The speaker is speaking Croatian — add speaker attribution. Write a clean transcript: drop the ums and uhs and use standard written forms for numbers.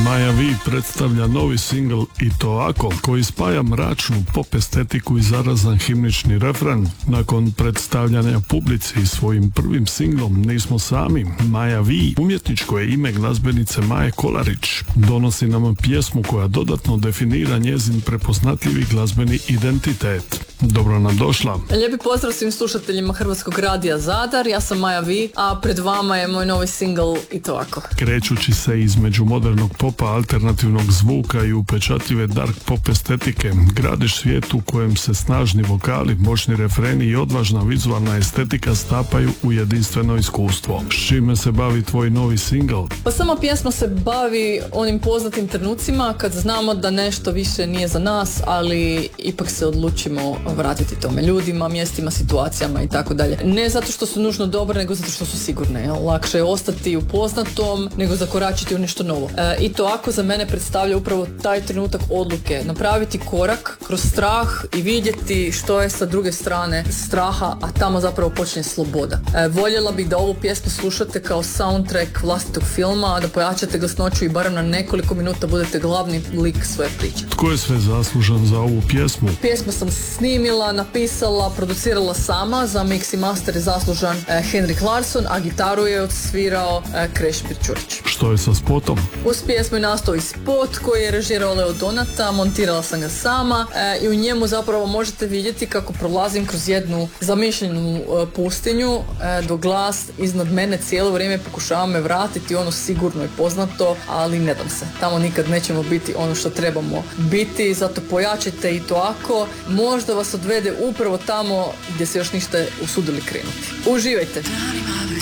Speaker 1: Maja V predstavlja novi singl I to ako, koji spaja mračnu pop estetiku i zarazan himnični refren. Nakon predstavljanja publici svojim prvim singlom Nismo sami, Maja V, umjetničko je ime glazbenice Maje Kolarić, donosi nam pjesmu koja dodatno definira njezin prepoznatljivi glazbeni identitet. Dobro nam došla.
Speaker 2: Lijepi pozdrav svim slušateljima Hrvatskog radija Zadar, ja sam Maja V, a pred vama je moj novi singl I to ako.
Speaker 1: Krećući se između modernog popa, alternativnog zvuka i upečatljive dark pop estetike, gradiš svijet u kojem se snažni vokali, moćni refreni i odvažna vizualna estetika stapaju u jedinstveno iskustvo. S čime se bavi tvoj novi singl?
Speaker 2: Pa sama pjesma se bavi onim poznatim trenucima kad znamo da nešto više nije za nas, ali ipak se odlučimo vratiti tome ljudima, mjestima, situacijama i tako dalje. Ne zato što su nužno dobre, nego zato što su sigurne. Lakše je ostati u poznatom nego zakoračiti u nešto novo. I to ako za mene predstavlja upravo taj trenutak odluke. Napraviti korak kroz strah i vidjeti što je sa druge strane straha, a tamo zapravo počne sloboda. Voljela bih da ovu pjesmu slušate kao soundtrack vlastitog filma, da pojačate glasnoću i barem na nekoliko minuta budete glavni lik svoje priče.
Speaker 1: Tko je sve zaslužan za ovu pjesmu?
Speaker 2: Pjesmu sam snimila, napisala, producirala sama, za mix i master je zaslužan Henrik Larsson, a gitaru je odsvirao Krešimir Ćurić.
Speaker 1: Što je sa spotom?
Speaker 2: Uz pjesmu je nastao i spot koji je režirao Leo Donata, montirala sam ga sama i u njemu zapravo možete vidjeti kako prolazim kroz jednu zamišljenu pustinju, dok glas iznad mene cijelo vrijeme pokušava me vratiti ono sigurno i poznato, ali ne dam se. Tamo nikad nećemo biti ono što trebamo biti, zato pojačajte I to ako, možda vas odvede upravo tamo gdje se još niste usudili krenuti. Uživajte!